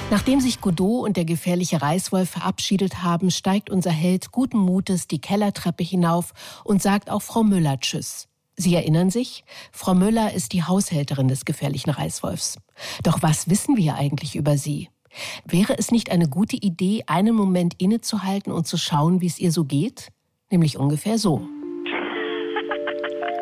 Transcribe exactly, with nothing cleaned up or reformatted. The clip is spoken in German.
Nachdem sich Godot und der gefährliche Reißwolf verabschiedet haben, steigt unser Held guten Mutes die Kellertreppe hinauf und sagt auch Frau Müller Tschüss. Sie erinnern sich, Frau Müller ist die Haushälterin des gefährlichen Reißwolfs. Doch was wissen wir eigentlich über sie? Wäre es nicht eine gute Idee, einen Moment innezuhalten und zu schauen, wie es ihr so geht? Nämlich ungefähr so.